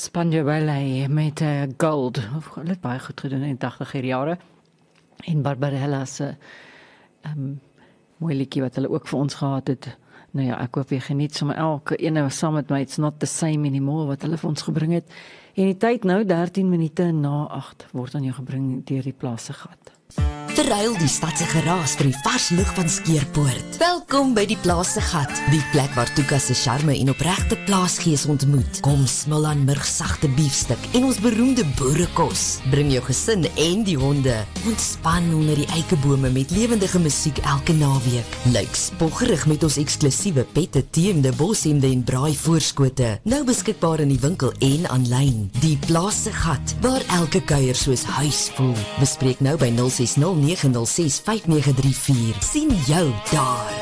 Spanjo Ballet met Gold. Hulle het baie goed gedoen in die 80er jare. En Barbarella se mooi liedjie wat hulle ook vir ons gehad het. Nou ja, ek hoop jy geniet sommer elke ene saam met my. It's not the same anymore wat hulle vir ons gebring het. En die tyd nou 13 minute na 8 word aan jou gebring deur die Plaas se Gat. Verruil die stad se geraas vir die vars lug van Skeerpoort. Welkom by die Plaas se Gat, die plek waar Tuka se charme en opregte plaasgees ontmoet. Kom smil aan murgsagte biefstuk en ons beroemde boerekos. Bring jou gesin en die honde. Ontspan onder die eikebome met lewendige musiek elke naweek. Lyk spoggerig met ons eksklusiewe pette, teemde, boshemde en braai voorskote. Nou beskikbaar in die winkel en aanlyn. Die Plaas se Gat, waar elke kuier soos huis voel. Bespreek nou by 060 906 5934. Sien jou daar.